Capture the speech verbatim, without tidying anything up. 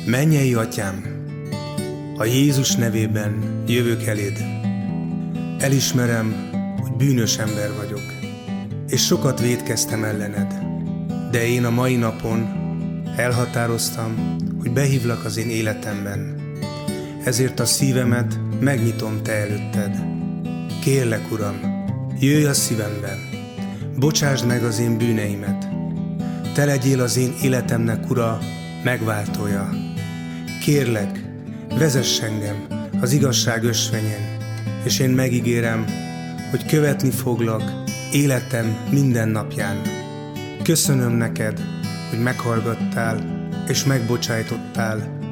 Mennyei Atyám, a Jézus nevében jövök eléd. Elismerem, hogy bűnös ember vagyok, és sokat vétkeztem ellened, de én a mai napon elhatároztam, hogy behívlak az én életemben. Ezért a szívemet megnyitom te előtted. Kérlek, Uram, jöjj a szívembe, bocsásd meg az én bűneimet. Te legyél az én életemnek, Ura, megváltója. Kérlek, vezess engem az igazság ösvényén, és én megígérem, hogy követni foglak életem minden napján. Köszönöm neked, hogy meghallgattál és megbocsájtottál,